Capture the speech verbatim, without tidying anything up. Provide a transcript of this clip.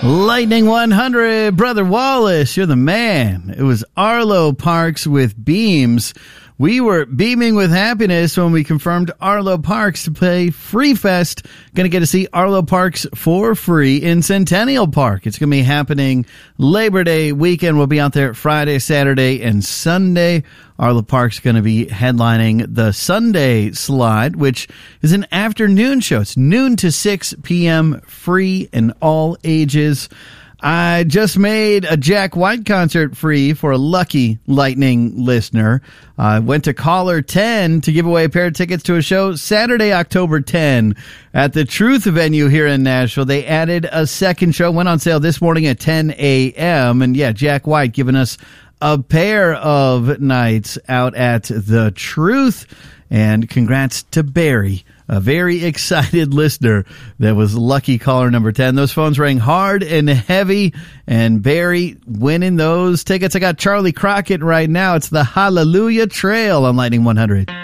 Lightning one hundred, Brother Wallace, you're the man. It was Arlo Parks with Beams. We were beaming with happiness when we confirmed Arlo Parks to play Free Fest. Going to get to see Arlo Parks for free in Centennial Park. It's going to be happening Labor Day weekend. We'll be out there Friday, Saturday, and Sunday. Arlo Parks going to be headlining the Sunday slide, which is an afternoon show. It's noon to six p.m., free and all ages. I just made a Jack White concert free for a lucky Lightning listener. I uh, went to caller ten to give away a pair of tickets to a show Saturday, October tenth at the Truth venue here in Nashville. They added a second show, went on sale this morning at ten a.m. And yeah, Jack White giving us a pair of nights out at the Truth. And congrats to Barry, a very excited listener that was lucky caller number ten. Those phones rang hard and heavy, and Barry winning those tickets. I got Charlie Crockett right now. It's the Hallelujah Trail on Lightning one hundred.